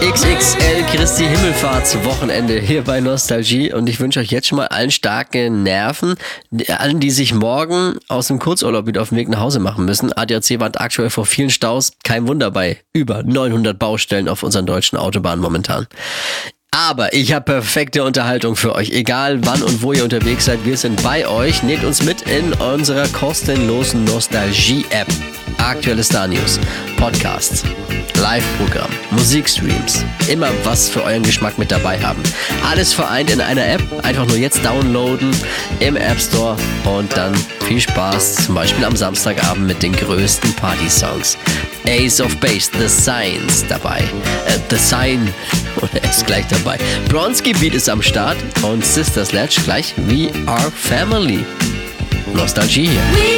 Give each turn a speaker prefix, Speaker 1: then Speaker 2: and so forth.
Speaker 1: XXL Christi Himmelfahrtswochenende hier bei Nostalgie und ich wünsche euch jetzt schon mal allen starke Nerven, allen, die sich morgen aus dem Kurzurlaub wieder auf den Weg nach Hause machen müssen. ADAC warnt aktuell vor vielen Staus, kein Wunder bei über 900 Baustellen auf unseren deutschen Autobahnen momentan. Aber ich habe perfekte Unterhaltung für euch, egal wann und wo ihr unterwegs seid, wir sind bei euch. Nehmt uns mit in unserer kostenlosen Nostalgie-App. Aktuelle Star-News, Podcasts, Live-Programm, Musikstreams, immer was für euren Geschmack mit dabei haben. Alles vereint in einer App, einfach nur jetzt downloaden im App Store und dann viel Spaß, zum Beispiel am Samstagabend mit den größten Party-Songs. Ace of Base, The Signs dabei, The Sign ist gleich dabei. Bronski Beat ist am Start und Sister Sledge gleich We Are Family. Nostalgie hier.